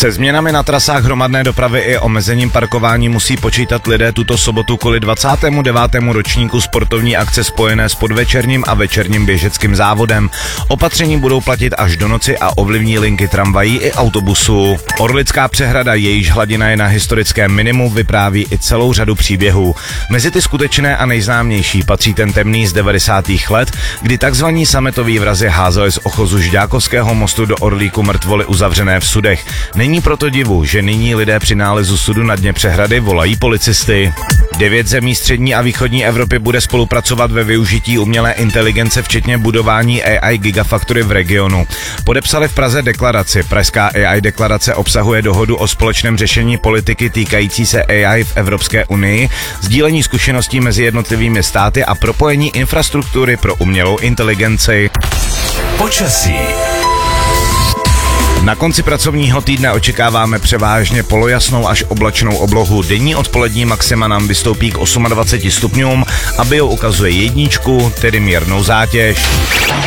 Se změnami na trasách hromadné dopravy i omezením parkování musí počítat lidé tuto sobotu kvůli 29. ročníku sportovní akce spojené s podvečerním a večerním běžeckým závodem. Opatření budou platit až do noci a ovlivní linky tramvají i autobusů. Orlická přehrada, jejíž hladina je na historickém minimu, vypráví i celou řadu příběhů. Mezi ty skutečné a nejznámější patří ten temný z 90. let, kdy takzvaní sametoví vrazi házeli z ochozu Žďákovského mostu do Orlíku mrtvoly uzavřené v sudech. Není proto divu, že nyní lidé při nálezu sudu na dně přehrady volají policisty. 9 zemí střední a východní Evropy bude spolupracovat ve využití umělé inteligence, včetně budování AI Gigafactory v regionu. Podepsali v Praze deklaraci. Pražská AI deklarace obsahuje dohodu o společném řešení politiky týkající se AI v Evropské unii, sdílení zkušeností mezi jednotlivými státy a propojení infrastruktury pro umělou inteligenci. Počasí. Na konci pracovního týdne očekáváme převážně polojasnou až oblačnou oblohu. Denní odpolední maxima nám vystoupí k 28 stupňům a bio ukazuje jedničku, tedy mírnou zátěž.